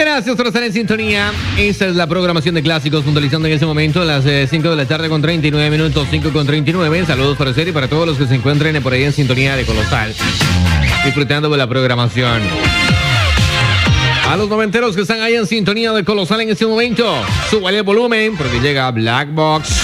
Gracias por estar en sintonía. Esta es la programación de clásicos, puntualizando en este momento a las 5 de la tarde con 39 minutos, 5:39. Saludos para usted y para todos los que se encuentren por ahí en sintonía de Colosal, disfrutando de la programación. A los noventeros que están ahí en sintonía de Colosal en este momento, súbale el volumen porque llega Black Box.